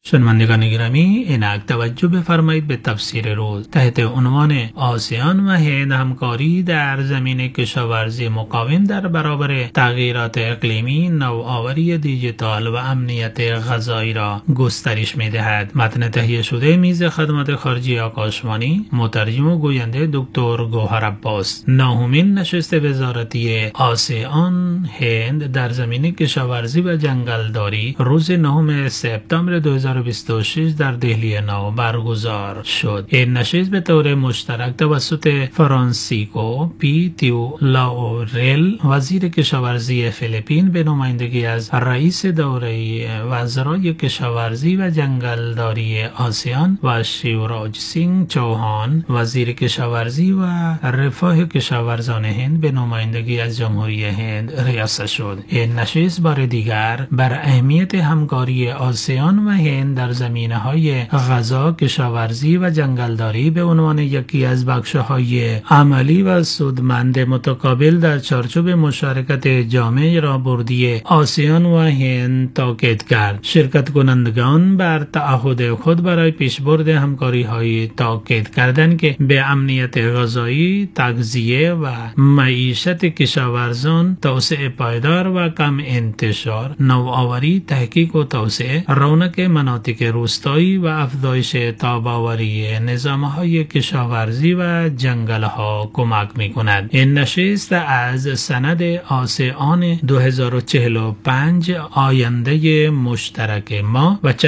شنوندگان گرامی، اینک توجه بفرمایید به تفسیر روز تحت عنوان آسیان و هند همکاری در زمینه کشاورزی مقاوم در برابر تغییرات اقلیمی، نوآوری دیجیتال و امنیت غذایی را گسترش می‌دهد. متن تهیه شده میز خدمات خارجی آکاشوانی، مترجم و گوینده دکتر گوهر عباس. نهمین نشست وزارتی آسیان هند در زمینه کشاورزی و جنگلداری روز 9 سپتامبر 2026 در دهلی نو برگزار شد. این نشست به طور مشترک توسط فرانسیسکو پی تیو لاورل وزیر کشاورزی فیلیپین به نمایندگی از رئیس دوره وزرای کشاورزی و جنگلداری آسیان و شیوراج سینگ چوهان وزیر کشاورزی و رفاه کشاورزان هند به نمایندگی از جمهوری هند ریاست شد. این نشست بار دیگر بر اهمیت همکاری آسیان و هند در زمینه‌های غذا، کشاورزی و جنگلداری به عنوان یکی از بخش‌های عملی و سودمند متقابل در چارچوب مشارکت جامع رابردی آسیان و هند تاکید کرد. شرکت کنندگان بر تعهد خود برای پیشبرد همکاری‌های تاکید کردند که به امنیت غذایی، تغذیه و معیشت کشاورزان، توسعه پایدار و کم انتشار، نوآوری، تحقیق و توسعه، رونق مناطق روستایی و افزایش تاباوری نظام‌های کشاورزی و جنگل‌ها کمک می‌کند. این نشست از سند آسیان 2045 آینده مشترک ما و